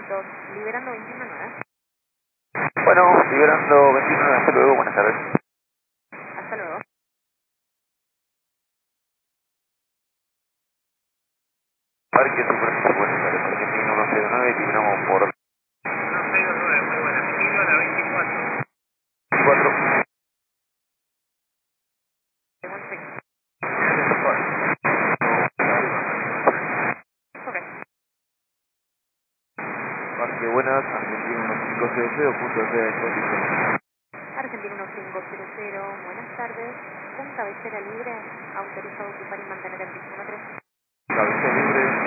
minutos, liberando 21.9. Bueno, liberando 21, hasta luego, buenas tardes. Hasta luego. Parque Superficie, buenas tardes, Argentina 109, liberamos por 109, muy buena, Emilio, la 24. 24. Buen fin. Ok. Parque Buenas, Argentina 1500, punto C de condición. Argentina 1500, buenas tardes. Un cabecera libre, autorizado a ocupar y mantener en pista 1-3. Cabecera libre,